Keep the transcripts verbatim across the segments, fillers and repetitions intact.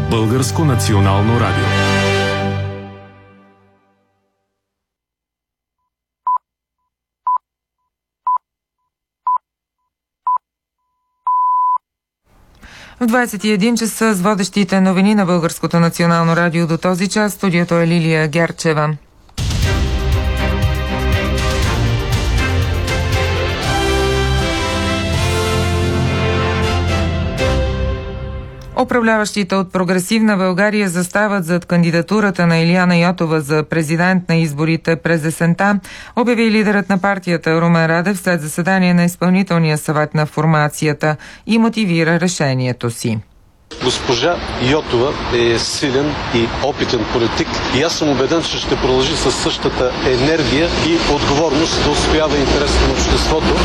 Българско национално радио. В двадесет и един часа с водещите новини на Българското национално радио до този час. Студиото е Лилия Герчева. Управляващите от Прогресивна България застават зад кандидатурата на Илияна Йотова за президент на изборите през есента, обяви лидерът на партията Румен Радев след заседание на изпълнителния съвет на формацията и мотивира решението си. Госпожа Йотова е силен и опитен политик и аз съм убеден, че ще продължи със същата енергия и отговорност да отстоява интересите на обществото.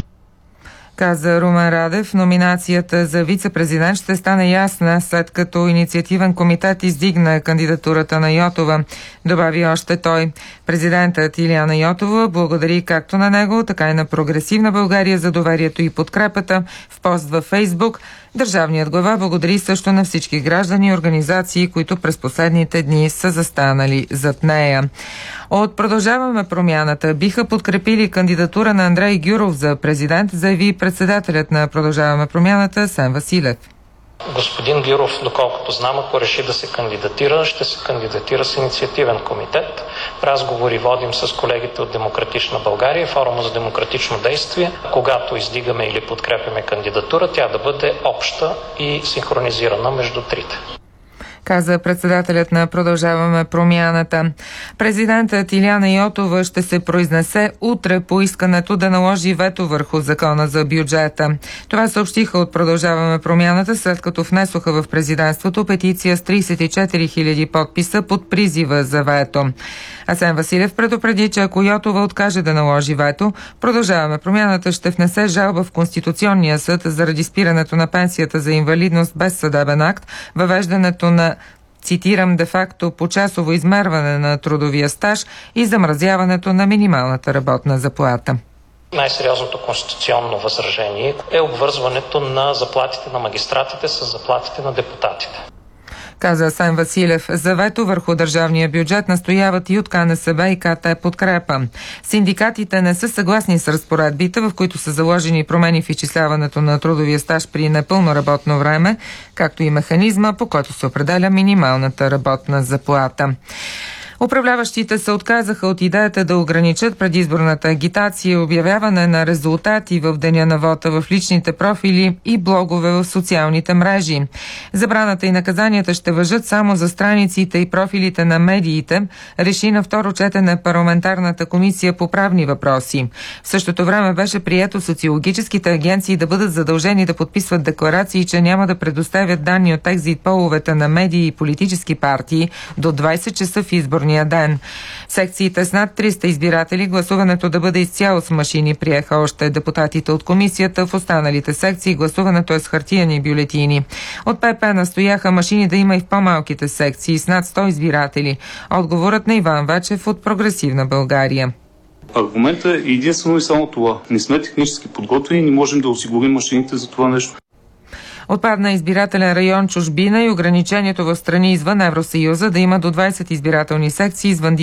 Каза Румен Радев, номинацията за вице-президент ще стане ясна, след като инициативен комитет издигна кандидатурата на Йотова. Добави още той. Президентът Илияна Йотова благодари както на него, така и на Прогресивна България за доверието и подкрепата в пост във Фейсбук. Държавният глава благодари също на всички граждани и организации, които през последните дни са застанали зад нея. От Продължаваме промяната биха подкрепили кандидатура на Андрей Гюров за президент, заяви председателят на Продължаваме промяната Асен Василев. Господин Гюров, доколкото знам, ако реши да се кандидатира, ще се кандидатира с инициативен комитет. Разговори водим с колегите от Демократична България, форума за демократично действие. Когато издигаме или подкрепяме кандидатура, тя да бъде обща и синхронизирана между трите. Каза председателят на Продължаваме промяната. Президентът Илияна Йотова ще се произнесе утре по искането да наложи вето върху закона за бюджета. Това съобщиха от Продължаваме промяната, след като внесоха в президентството петиция с тридесет и четири хиляди подписа под призива за вето. Асен Василев предупреди, че ако Йотова откаже да наложи вето, Продължаваме промяната ще внесе жалба в Конституционния съд заради спирането на пенсията за инвалидност без съдебен акт, въвеждането на, цитирам, де-факто почасово измерване на трудовия стаж и замразяването на минималната работна заплата. Най-сериозното конституционно възражение е обвързването на заплатите на магистратите с заплатите на депутатите. Каза Асен Василев. За вето върху държавния бюджет настояват и от Ка Ен Ес Бе и Ка Те подкрепа. Синдикатите не са съгласни с разпоредбите, в които са заложени промени в изчисляването на трудовия стаж при непълно работно време, както и механизма, по който се определя минималната работна заплата. Управляващите се отказаха от идеята да ограничат предизборната агитация и обявяване на резултати в деня на вота в личните профили и блогове в социалните мрежи. Забраната и наказанията ще важат само за страниците и профилите на медиите, реши на второ четене парламентарната комисия по правни въпроси. В същото време беше прието социологическите агенции да бъдат задължени да подписват декларации, че няма да предоставят данни от екзит половете на медии и политически партии до двадесет часа в избор ден. Секциите с над триста избиратели гласуването да бъде изцяло с машини, приеха още депутатите от комисията. В останалите секции гласуването е с хартиени бюлетини. От Пе Пе настояха машини да има и в по-малките секции с над сто избиратели. Отговорът на Иван Вачев от Прогресивна България. Аргументът е единствено и само това. Не сме технически подготвени и не можем да осигурим машините за това нещо. Отпадна избирателен район чужбина и ограничението в страни извън Евросъюза да има до двадесет избирателни секции извън